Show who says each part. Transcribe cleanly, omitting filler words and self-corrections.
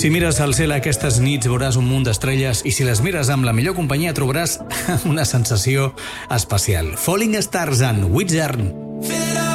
Speaker 1: Si mires al cel aquestes nits veuràs un munt d'estrelles i si les mires amb la millor companyia trobaràs una sensació especial. Falling Stars and Wizard